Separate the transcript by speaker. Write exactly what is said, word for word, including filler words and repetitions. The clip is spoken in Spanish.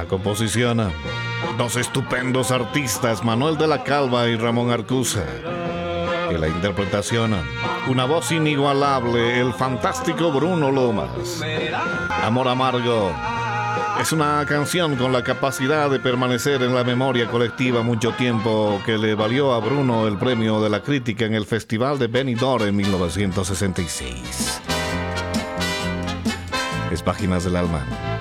Speaker 1: La composición, dos estupendos artistas, Manuel de la Calva y Ramón Arcusa. Y la interpretación, una voz inigualable, el fantástico Bruno Lomas. Amor Amargo es una canción con la capacidad de permanecer en la memoria colectiva mucho tiempo, que le valió a Bruno el premio de la crítica en el Festival de Benidorm en mil novecientos sesenta y seis. Es Páginas del Alma.